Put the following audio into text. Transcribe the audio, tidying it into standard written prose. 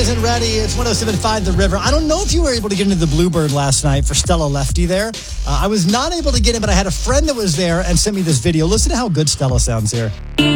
isn't ready. It's 107.5 The River. I don't know if you were able to get into the Bluebird last night for Stella Lefty there. I was not able to get in, but I had a friend that was there and sent me this video. Listen to how good Stella sounds here.